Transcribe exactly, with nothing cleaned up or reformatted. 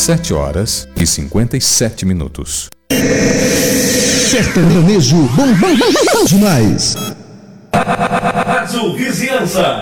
sete horas e cinquenta e sete minutos. Sertanejo bom, bom, bom, bom demais. Rádio Vizinhança.